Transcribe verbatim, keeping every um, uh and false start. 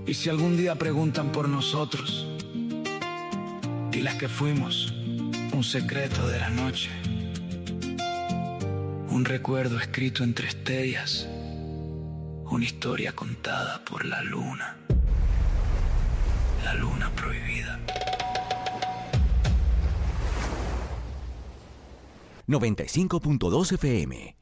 Y si algún día preguntan por nosotros, diles que fuimos un secreto de la noche, un recuerdo escrito entre estrellas, una historia contada por la luna, la luna prohibida. noventa y cinco punto dos F M